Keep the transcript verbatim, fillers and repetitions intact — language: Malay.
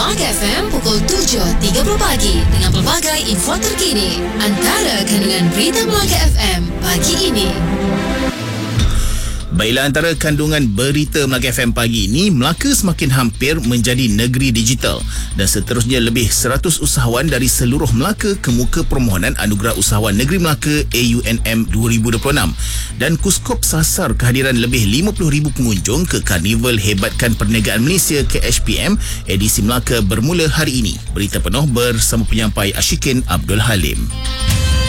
Melaka F M pukul tujuh tiga puluh pagi dengan pelbagai info terkini. Antara kandungan berita Melaka F M pagi ini. Baiklah, antara kandungan berita Melaka F M pagi ini, Melaka semakin hampir menjadi negeri digital dan seterusnya lebih seratus usahawan dari seluruh Melaka kemuka permohonan Anugerah Usahawan Negeri Melaka A U N M dua ribu dua puluh enam dan Kuskop sasar kehadiran lebih lima puluh ribu pengunjung ke Karnival Hebatkan Perniagaan Malaysia K H P M edisi Melaka bermula hari ini. Berita penuh bersama penyampai Ashikin Abdul Halim.